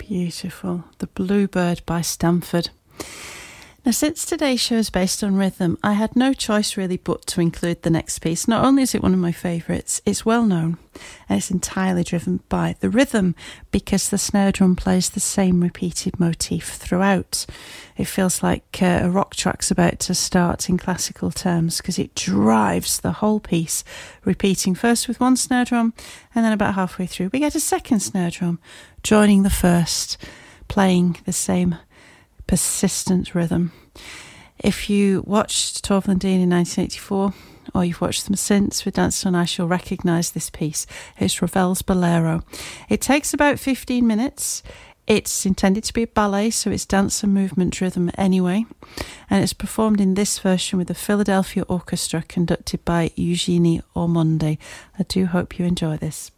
Beautiful. The Bluebird by Stanford. Now, since today's show is based on rhythm, I had no choice really but to include the next piece. Not only is it one of my favourites, it's well known and it's entirely driven by the rhythm because the snare drum plays the same repeated motif throughout. It feels like a rock track's about to start in classical terms because it drives the whole piece, repeating first with one snare drum and then about halfway through we get a second snare drum joining the first, playing the same persistent rhythm. If you watched Torval and Dean in 1984 or you've watched them since with Dancing on Ice, you'll recognise this piece. It's Ravel's Bolero. It takes about 15 minutes. It's intended to be a ballet, so it's dance and movement rhythm anyway, and it's performed in this version with the Philadelphia Orchestra conducted by Eugenie Ormonde. I do hope you enjoy this.